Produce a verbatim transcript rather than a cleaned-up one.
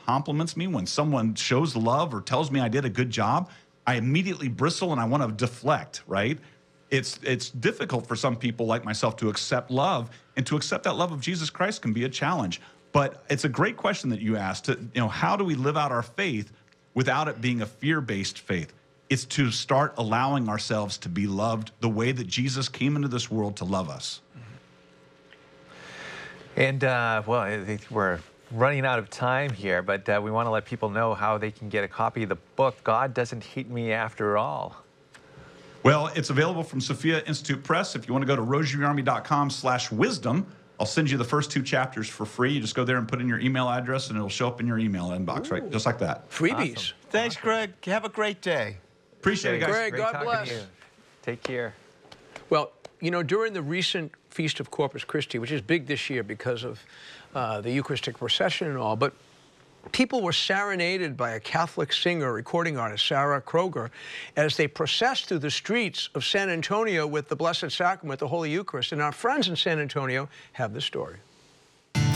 compliments me, when someone shows love or tells me I did a good job, I immediately bristle and I want to deflect, right? It's, it's difficult for some people like myself to accept love, and to accept that love of Jesus Christ can be a challenge. But it's a great question that you asked. To, you know, how do we live out our faith without it being a fear-based faith? It's to start allowing ourselves to be loved the way that Jesus came into this world to love us. And, uh, well, I think we're running out of time here, but uh, we want to let people know how they can get a copy of the book, God Doesn't Hate Me After All. Well, it's available from Sophia Institute Press. If you want to go to rosaryarmy dot com slash wisdom, I'll send you the first two chapters for free. You just go there and put in your email address, and it'll show up in your email inbox, Ooh. right? Just like that. Freebies. Awesome. Thanks, Greg. Have a great day. Appreciate it, guys. Greg, Great God talking bless. to you. Take care. Well, you know, during the recent Feast of Corpus Christi, which is big this year because of uh, the Eucharistic procession and all, but people were serenaded by a Catholic singer, recording artist, Sarah Kroger, as they processed through the streets of San Antonio with the Blessed Sacrament, the Holy Eucharist. And our friends in San Antonio have the story.